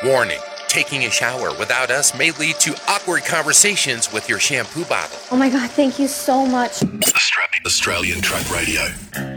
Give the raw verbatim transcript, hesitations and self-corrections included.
Warning, taking a shower without us may lead to awkward conversations with your shampoo bottle. Oh my God, thank you so much. Australian, Australian Truck Radio.